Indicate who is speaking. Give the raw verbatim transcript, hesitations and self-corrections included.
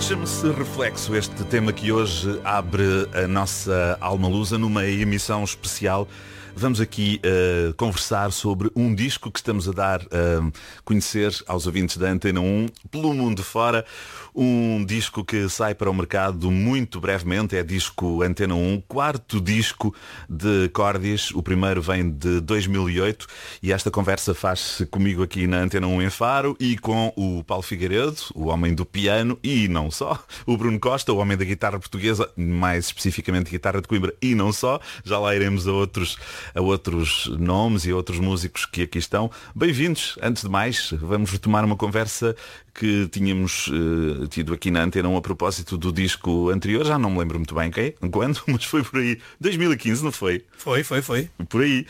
Speaker 1: Chama-se Reflexo, este tema que hoje abre a nossa alma lusa numa emissão especial. Vamos aqui uh, conversar sobre um disco que estamos a dar a uh, conhecer aos ouvintes da Antena um pelo mundo fora. Um disco que sai para o mercado muito brevemente, é disco Antena um, quarto disco de Cordis. O primeiro vem de dois mil e oito e esta conversa faz-se comigo aqui na Antena um em Faro e com o Paulo Figueiredo, o homem do piano e não só, o Bruno Costa, o homem da guitarra portuguesa, mais especificamente guitarra de Coimbra e não só. Já lá iremos a outros, a outros nomes e a outros músicos que aqui estão. Bem-vindos. Antes de mais, vamos retomar uma conversa que tínhamos uh, tido aqui na Antena um a propósito do disco anterior. Já não me lembro muito bem quem, quando, mas foi por aí. dois mil e quinze, não foi?
Speaker 2: Foi, foi, foi.
Speaker 1: Por aí.